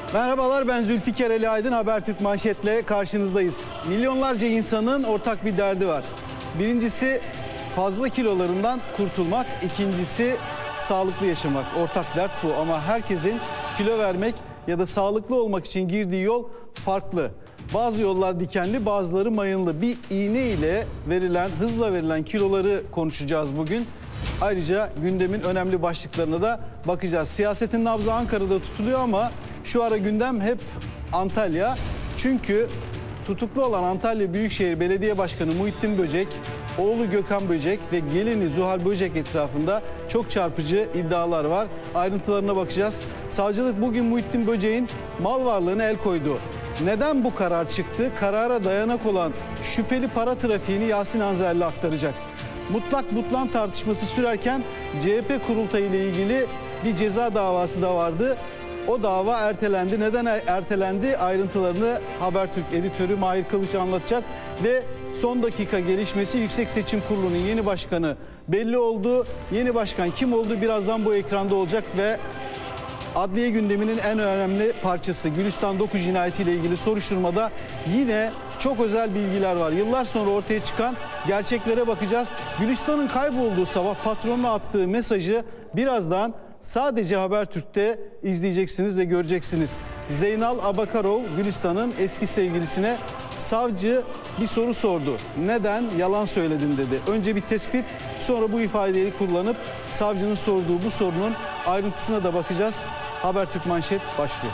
Merhabalar, ben Zülfikar Ali Aydın. Habertürk manşetle karşınızdayız. Milyonlarca insanın ortak bir derdi var. Birincisi fazla kilolarından kurtulmak, ikincisi sağlıklı yaşamak. Ortak dert bu ama herkesin kilo vermek ya da sağlıklı olmak için girdiği yol farklı. Bazı yollar dikenli, bazıları mayınlı. Bir iğne ile hızla verilen kiloları konuşacağız bugün. Ayrıca gündemin önemli başlıklarına da bakacağız. Siyasetin nabzı Ankara'da tutuluyor ama şu ara gündem hep Antalya. Çünkü tutuklu olan Antalya Büyükşehir Belediye Başkanı Muhittin Böcek, oğlu Gökhan Böcek ve gelini Zuhal Böcek etrafında çok çarpıcı iddialar var. Ayrıntılarına bakacağız. Savcılık bugün Muhittin Böcek'in mal varlığına el koydu. Neden bu karar çıktı? Karara dayanak olan şüpheli para trafiğini Yasin Anzerli aktaracak. Mutlak butlan tartışması sürerken CHP kurultayı ile ilgili bir ceza davası da vardı. O dava ertelendi. Neden ertelendi? Ayrıntılarını Habertürk editörü Mahir Kılıç anlatacak. Ve son dakika gelişmesi, Yüksek Seçim Kurulu'nun yeni başkanı belli oldu. Yeni başkan kim oldu? Birazdan bu ekranda olacak ve adliye gündeminin en önemli parçası Gülistan Doku cinayeti ile ilgili soruşturmada yine çok özel bilgiler var. Yıllar sonra ortaya çıkan gerçeklere bakacağız. Gülistan'ın kaybolduğu sabah patronuna attığı mesajı birazdan sadece Habertürk'te izleyeceksiniz ve göreceksiniz. Zeynal Abakarov, Gülistan'ın eski sevgilisine savcı bir soru sordu. Neden yalan söyledin dedi. Önce bir tespit, sonra bu ifadeyi kullanıp savcının sorduğu bu sorunun ayrıntısına da bakacağız. Habertürk manşet başlıyor.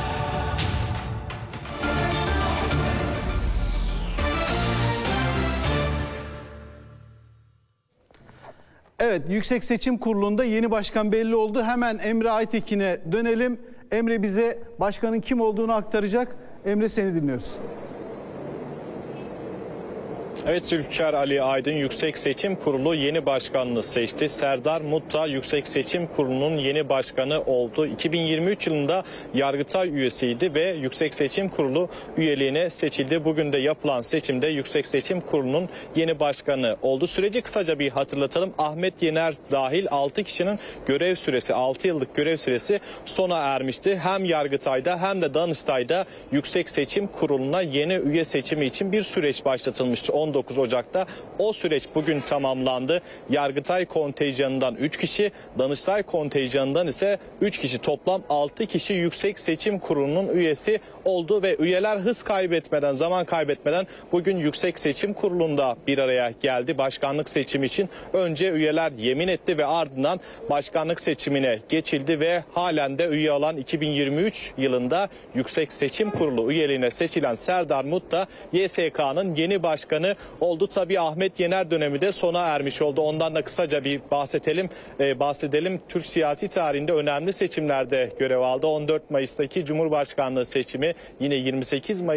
Evet, Yüksek Seçim Kurulu'nda yeni başkan belli oldu. Hemen Emre Aytekin'e dönelim. Emre bize başkanın kim olduğunu aktaracak. Emre, seni dinliyoruz. Evet, Zülfikar Ali Aydın Yüksek Seçim Kurulu yeni başkanını seçti. Serdar Mutta Yüksek Seçim Kurulu'nun yeni başkanı oldu. 2023 yılında Yargıtay üyesiydi ve Yüksek Seçim Kurulu üyeliğine seçildi. Bugün de yapılan seçimde Yüksek Seçim Kurulu'nun yeni başkanı oldu. Süreci kısaca bir hatırlatalım. Ahmet Yener dahil 6 kişinin görev süresi, 6 yıllık görev süresi sona ermişti. Hem Yargıtay'da hem de Danıştay'da Yüksek Seçim Kurulu'na yeni üye seçimi için bir süreç başlatılmıştı. 19 Ocak'ta o süreç bugün tamamlandı. Yargıtay kontenjanından 3 kişi, Danıştay kontenjanından ise 3 kişi, toplam 6 kişi Yüksek Seçim Kurulu'nun üyesi oldu ve üyeler hız kaybetmeden, zaman kaybetmeden bugün Yüksek Seçim Kurulu'nda bir araya geldi. Başkanlık seçimi için önce üyeler yemin etti ve ardından başkanlık seçimine geçildi ve halen de üye olan 2023 yılında Yüksek Seçim Kurulu üyeliğine seçilen Serdar Mutta YSK'nın yeni başkanı oldu. Tabii Ahmet Yener dönemi de sona ermiş oldu. Ondan da kısaca bir bahsedelim. Türk siyasi tarihinde önemli seçimlerde görev aldı. 14 Mayıs'taki Cumhurbaşkanlığı seçimi, yine 28 Mayıs